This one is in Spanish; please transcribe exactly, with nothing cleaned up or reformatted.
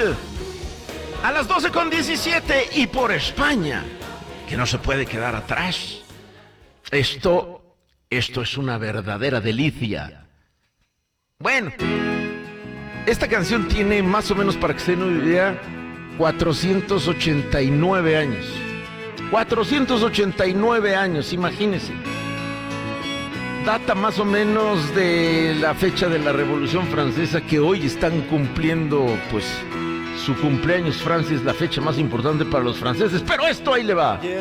a las doce con diecisiete y por España, que no se puede quedar atrás. Esto, esto es una verdadera delicia. Bueno, esta canción tiene más o menos, para que se den una idea, cuatrocientos ochenta y nueve años. cuatrocientos ochenta y nueve años, imagínense. Data más o menos de la fecha de la Revolución Francesa, que hoy están cumpliendo, pues, su cumpleaños. Francia es la fecha más importante para los franceses, pero esto ahí le va. Hier